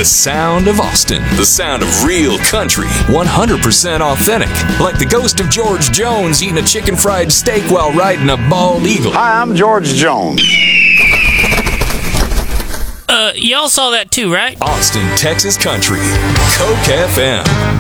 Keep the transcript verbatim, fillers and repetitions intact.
The sound of Austin. The sound of real country. one hundred percent authentic. Like the ghost of George Jones eating a chicken fried steak while riding a bald eagle. Hi, I'm George Jones. Uh, y'all saw that too, right? Austin, Texas country. Coke F M.